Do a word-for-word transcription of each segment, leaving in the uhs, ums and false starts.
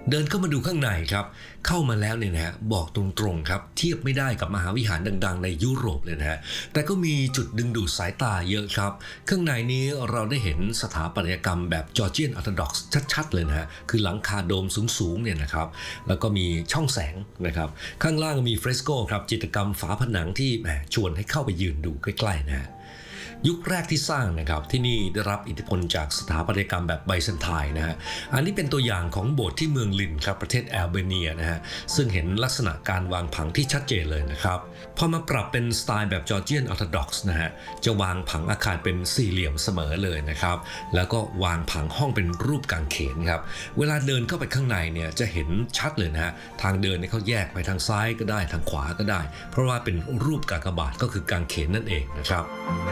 เดินเข้ามาดูข้างในครับเข้ามาแล้วเนี่ยนะฮะบอกตรงๆครับเทียบไม่ได้กับมหาวิหารดังๆในยุโรปเลยนะฮะแต่ก็มีจุดดึงดูดสายตาเยอะครับข้างในนี้เราได้เห็นสถาปัตยกรรมแบบจอร์เจียนออร์โธดอกซ์ชัดๆเลยนะฮะคือหลังคาโดมสูงๆเนี่ยนะครับแล้วก็มีช่องแสงนะครับข้างล่างมีเฟรสโกครับจิตรกรรมฝาผนังที่แหมชวนให้เข้าไปยืนดูใกล้ๆนะฮะยุคแรกที่สร้างนะครับที่นี่ได้รับอิทธิพลจากสถาปัตยกรรมแบบไบแซนไทน์นะฮะอันนี้เป็นตัวอย่างของโบสถ์ที่เมืองลินครับประเทศแอลเบเนียนะฮะซึ่งเห็นลักษณะการวางผังที่ชัดเจนเลยนะครับพอมาปรับเป็นสไตล์แบบจอร์เจียนออร์โธดอกซ์นะฮะจะวางผังอาคารเป็นสี่เหลี่ยมเสมอเลยนะครับแล้วก็วางผังห้องเป็นรูปกางเขนครับเวลาเดินเข้าไปข้างในเนี่ยจะเห็นชัดเลยนะฮะทางเดินเนี่ยเขาแยกไปทางซ้ายก็ได้ทางขวาก็ได้เพราะว่าเป็นรูปกากบาทก็คือกางเขนนั่นเองนะครับ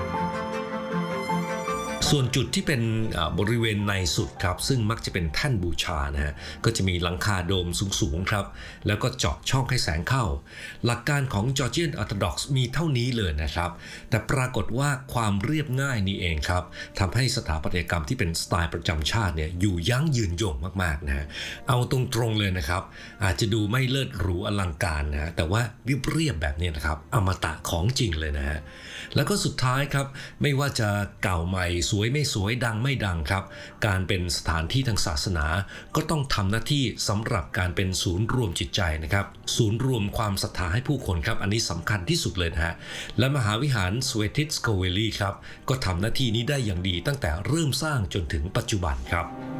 ส่วนจุดที่เป็นบริเวณในสุดครับซึ่งมักจะเป็นแท่นบูชานะฮะก็จะมีหลังคาโดมสูงๆครับแล้วก็เจาะช่องให้แสงเข้าหลักการของจอร์เจียนออร์โธดอกซ์มีเท่านี้เลยนะครับแต่ปรากฏว่าความเรียบง่ายนี่เองครับทำให้สถาปัตยกรรมที่เป็นสไตล์ประจำชาติเนี่ยอยู่ยั้งยืนยงมากๆนะฮะเอาตรงๆเลยนะครับอาจจะดูไม่เลิศหรูอลังการนะแต่ว่าเรียบๆแบบนี้นะครับอมตะของจริงเลยนะฮะแล้วก็สุดท้ายครับไม่ว่าจะเก่าใหม่สวยไม่สวยดังไม่ดังครับการเป็นสถานที่ทางศาสนาก็ต้องทำหน้าที่สำหรับการเป็นศูนย์รวมจิตใจนะครับศูนย์รวมความศรัทธาให้ผู้คนครับอันนี้สำคัญที่สุดเลยนะฮะและมหาวิหารสเวติสโคเวลีครับก็ทำหน้าที่นี้ได้อย่างดีตั้งแต่เริ่มสร้างจนถึงปัจจุบันครับ